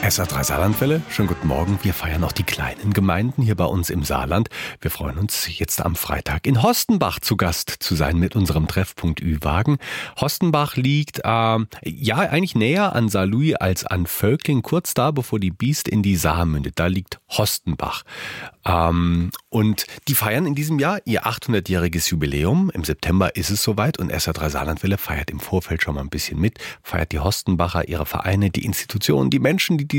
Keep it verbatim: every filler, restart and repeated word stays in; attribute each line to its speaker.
Speaker 1: S R drei Saarlandwelle, schönen guten Morgen. Wir feiern auch die kleinen Gemeinden hier bei uns im Saarland. Wir freuen uns, jetzt am Freitag in Hostenbach zu Gast zu sein mit unserem Treffpunkt Ü-Wagen. Hostenbach liegt äh, ja eigentlich näher an Saarlouis als an Völkling, kurz da, bevor die Biest in die Saar mündet. Da liegt Hostenbach. Ähm, und die feiern in diesem Jahr ihr achthundertjähriges Jubiläum. Im September ist es soweit und S R drei Saarlandwelle feiert im Vorfeld schon mal ein bisschen mit, feiert die Hostenbacher, ihre Vereine, die Institutionen, die Menschen, die